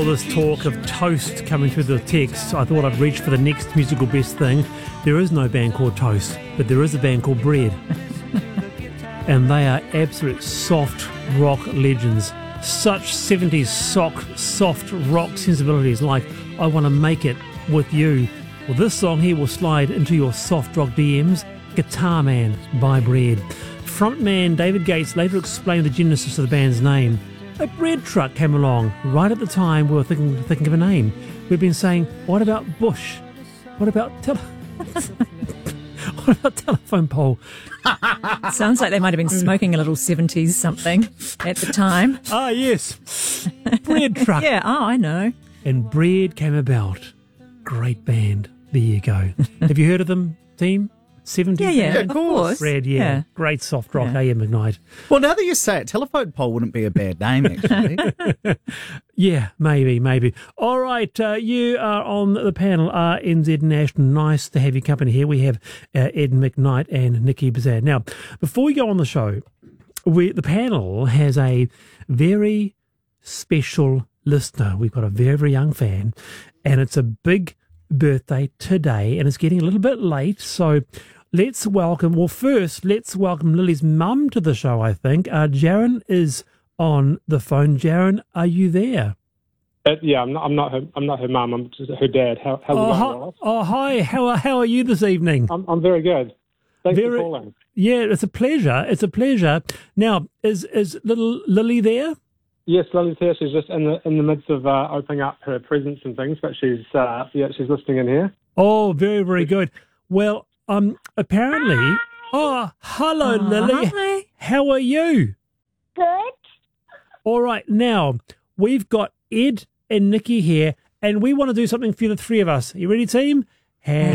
all this talk of Toast coming through the text, I thought I'd reach for the next musical best thing. There is no band called Toast, but there is a band called Bread. And they are absolute soft rock legends. Such 70s soft rock sensibilities like I Want to Make It With You. Well, this song here will slide into your soft rock DMs. Guitar Man by Bread. Frontman David Gates later explained the genesis of the band's name. A bread truck came along right at the time we were thinking of a name. We've been saying, what about Bush? What about what about telephone pole? Sounds like they might have been smoking a little 70s something at the time. Ah, yes. Bread truck. Yeah, I know. And Bread came about. Great band. There you go. Have you heard of them, team? 70s? Yeah, of course. Bread, yeah. Great soft rock, AM McKnight. Well, now that you say it, telephone pole wouldn't be a bad name, actually. Yeah, maybe. All right, you are on the panel, RNZ National. Nice to have your company here. We have Ed McKnight and Nikki Bazan. Now, before we go on the show, the panel has a very special listener. We've got a very, very young fan, and it's a big birthday today, and it's getting a little bit late, so let's welcome Lily's mum to the show, I think. Jaron is on the phone. Jaron, are you there? Yeah, I'm not her mum. I'm just her dad. How's it going? Hi. How are you this evening? I'm very good. Thanks for calling. Yeah, it's a pleasure. Now, is little Lily there? Yes, Lily's here. She's just in the midst of opening up her presents and things, but she's listening in here. Oh, very, very good. Well, apparently. Oh, hello, Lily. Hi. How are you? Good. All right, now we've got Ed and Nikki here, and we want to do something for the three of us. Are you ready, team?